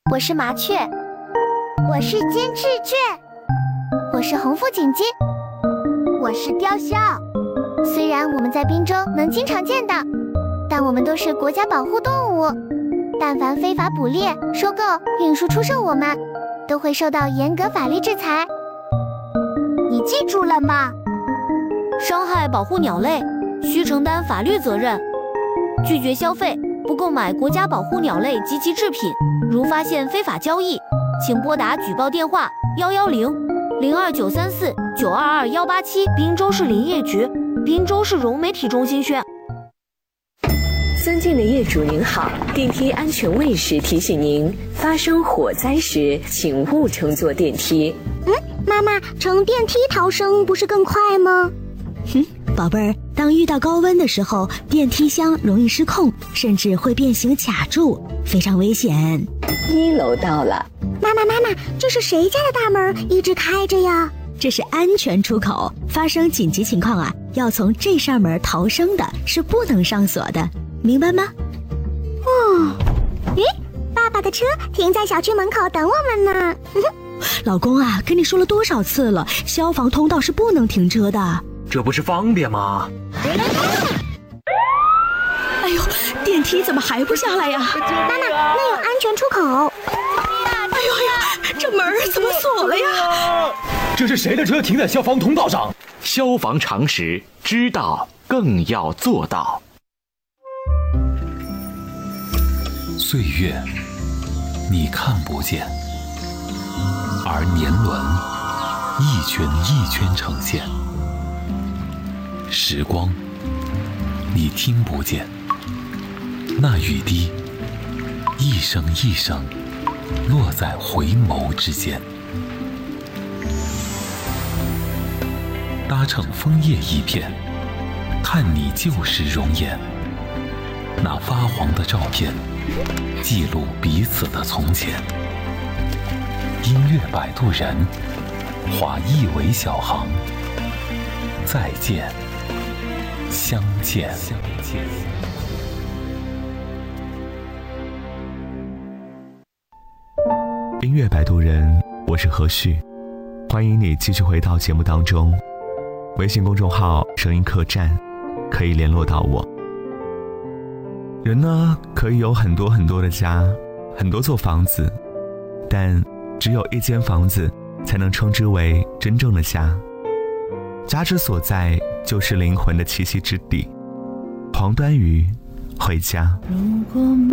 我是麻雀， 我是金翅雀， 我是红腹锦鸡， 我是雕鸮。 虽然我们在滨州能经常见到，但我们都是国家保护动物。但凡非法捕猎、收购、运输、出售我们，都会受到严格法律制裁。 你记住了吗？ 伤害保护鸟类，需承担法律责任。拒绝消费，不购买国家保护鸟类及其制品。如发现非法交易，请拨打举报电话110-02934-922-187。滨州市林业局，滨州市融媒体中心宣。 尊敬的业主您好，电梯安全卫士提醒您，发生火灾时请勿乘坐电梯。 妈妈，乘电梯逃生不是更快吗？ 宝贝儿，当遇到高温的时候，电梯箱容易失控，甚至会变形卡住，非常危险。 1楼到了。 妈妈，这是谁家的大门一直开着呀？ 这是安全出口，发生紧急情况要从这扇门逃生的是不能上锁的，明白吗？ 爸爸的车停在小区门口等我们呢。 老公跟你说了多少次了，消防通道是不能停车的。 这不是方便吗？ 哎呦，电梯怎么还不下来呀？ 妈妈，那有安全出口。 哎呦，这门怎么锁了呀？ 这是谁的车停在消防通道上？ 消防常识，知道更要做到。 岁月你看不见，而年轮一圈一圈呈现。时光你听不见，那雨滴一声一声落在回眸之间。搭乘枫叶一片，看你旧时容颜。那发黄的照片，记录彼此的从前。音乐摆渡人，划一尾小航。再见，相见。 音乐摆渡人，我是何旭，欢迎你继续回到节目当中。微信公众号声音客栈可以联络到我。人呢，可以有很多很多的家，很多座房子，但只有一间房子才能称之为真正的家。家之所在，就是灵魂的栖息之地。黄端瑜，回家。